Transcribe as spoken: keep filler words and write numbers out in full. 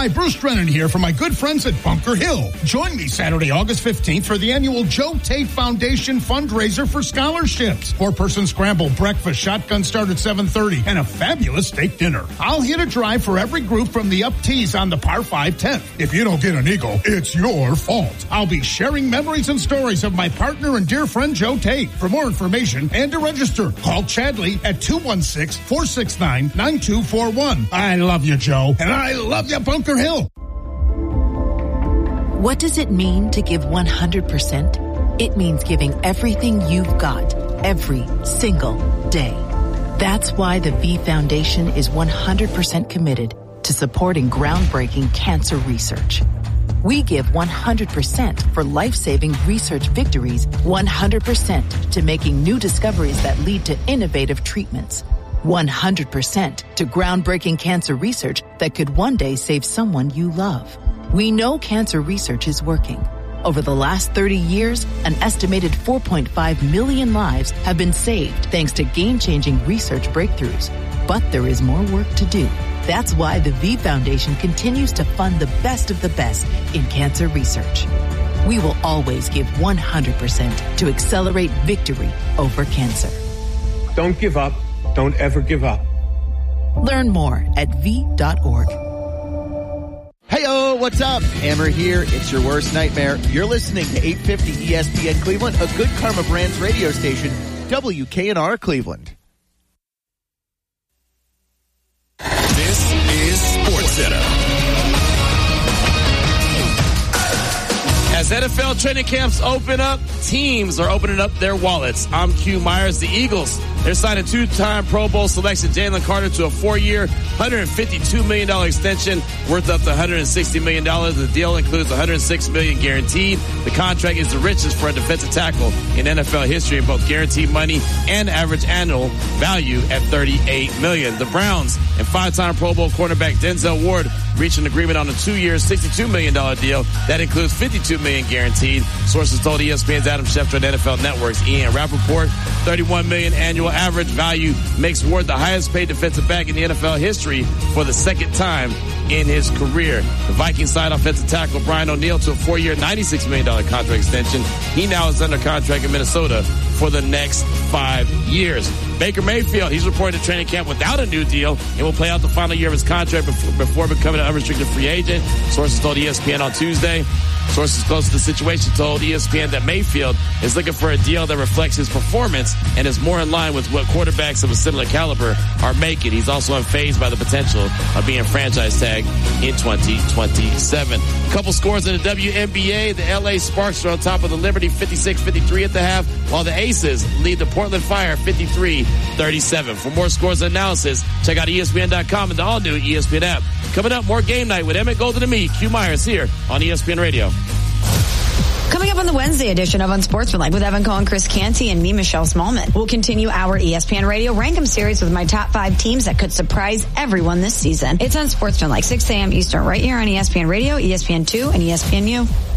Hi, Bruce Drennan here from my good friends at Bunker Hill. Join me Saturday, August fifteenth for the annual Joe Tate Foundation fundraiser for scholarships. Four-person scramble, breakfast, shotgun start at seven thirty, and a fabulous steak dinner. I'll hit a drive for every group from the up tees on the par five tenth. If you don't get an eagle, it's your fault. I'll be sharing memories and stories of my partner and dear friend Joe Tate. For more information and to register, call Chadley at two one six, four six nine, nine two four one. I love you, Joe, and I love you, Bunker Hill. What does it mean to give one hundred percent? It means giving everything you've got, every single day. That's why the V Foundation is one hundred percent committed to supporting groundbreaking cancer research. We give one hundred percent for life-saving research victories, one hundred percent to making new discoveries that lead to innovative treatments, one hundred percent to groundbreaking cancer research that could one day save someone you love. We know cancer research is working. Over the last thirty years, an estimated four point five million lives have been saved thanks to game-changing research breakthroughs. But there is more work to do. That's why the V Foundation continues to fund the best of the best in cancer research. We will always give one hundred percent to accelerate victory over cancer. Don't give up. Don't ever give up. Learn more at V dot org. Hey-oh, what's up? Hammer here. It's your worst nightmare. You're listening to eight fifty E S P N Cleveland, a Good Karma Brands radio station, W K N R Cleveland. This is SportsCenter. As N F L training camps open up, teams are opening up their wallets. I'm Q Myers. The Eagles, they're signing two-time Pro Bowl selection Jalen Carter to a four-year, one hundred fifty-two million dollars extension worth up to one hundred sixty million dollars. The deal includes one hundred six million dollars guaranteed. The contract is the richest for a defensive tackle in N F L history in both guaranteed money and average annual value at thirty-eight million dollars. The Browns and five-time Pro Bowl cornerback Denzel Ward reached an agreement on a two-year, sixty-two million dollars deal that includes fifty-two million dollars guaranteed. Sources told E S P N's Adam Schefter and N F L Network's Ian Rappaport. thirty-one million dollars annual average value makes Ward the highest paid defensive back in the N F L history for the second time in his career. The Vikings signed offensive tackle Brian O'Neill to a four-year, ninety-six million dollars contract extension. He now is under contract in Minnesota for the next five years. Baker Mayfield, he's reported to training camp without a new deal and will play out the final year of his contract before, before becoming an unrestricted free agent. Sources told E S P N on Tuesday. Sources close to the situation told E S P N that Mayfield is looking for a deal that reflects his performance and is more in line with what quarterbacks of a similar caliber are making. He's also unfazed by the potential of being franchise tagged in twenty twenty-seven. A couple scores in the W N B A. The L A Sparks are on top of the Liberty fifty-six fifty-three at the half, while the Aces lead the Portland Fire fifty-three thirty-seven. For more scores and analysis, check out E S P N dot com and the all-new E S P N app. Coming up, more Game Night with Emmett Golden and me, Q Myers, here on E S P N Radio. Coming up on the Wednesday edition of Unsportsmanlike with Evan Cohen, Chris Canty, and me, Michelle Smallman. We'll continue our E S P N Radio Rankem series with my top five teams that could surprise everyone this season. It's Unsportsmanlike, six a.m. Eastern, right here on E S P N Radio, E S P N two, and E S P N U.